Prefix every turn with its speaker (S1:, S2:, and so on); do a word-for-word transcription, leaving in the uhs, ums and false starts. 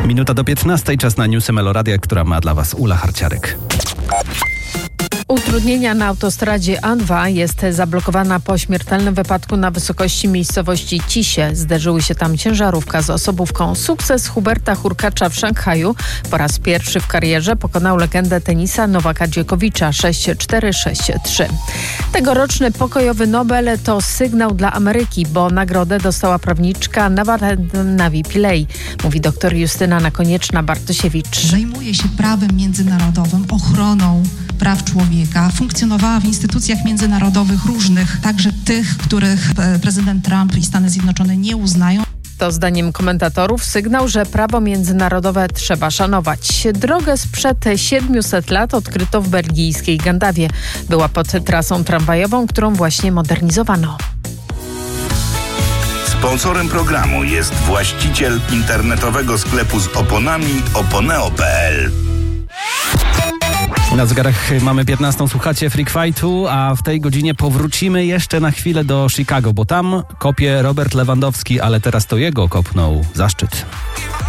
S1: Minuta do piętnastej, czas na newsy Meloradia, która ma dla Was Ula Harciarek.
S2: Utrudnienia na autostradzie A dwa jest zablokowana po śmiertelnym wypadku na wysokości miejscowości Cisie. Zderzyły się tam ciężarówka z osobówką. Sukces Huberta Hurkacza w Szanghaju po raz pierwszy w karierze pokonał legendę tenisa Nowaka Dżokowicza sześć cztery sześć trzy. Tegoroczny pokojowy Nobel to sygnał dla Ameryki, bo nagrodę dostała prawniczka Navi Pillay, mówi dr Justyna Nakonieczna-Bartosiewicz.
S3: Zajmuje się prawem międzynarodowym, ochroną praw człowieka, funkcjonowała w instytucjach międzynarodowych różnych, także tych, których prezydent Trump i Stany Zjednoczone nie uznają.
S2: To zdaniem komentatorów sygnał, że prawo międzynarodowe trzeba szanować. Drogę sprzed siedmiuset lat odkryto w belgijskiej Gandawie. Była pod trasą tramwajową, którą właśnie modernizowano.
S4: Sponsorem programu jest właściciel internetowego sklepu z oponami oponeo kropka p l.
S1: Na zegarach mamy piętnastą, słuchacie Freak Fightu, a w tej godzinie powrócimy jeszcze na chwilę do Chicago, bo tam kopie Robert Lewandowski, ale teraz to jego kopnął zaszczyt.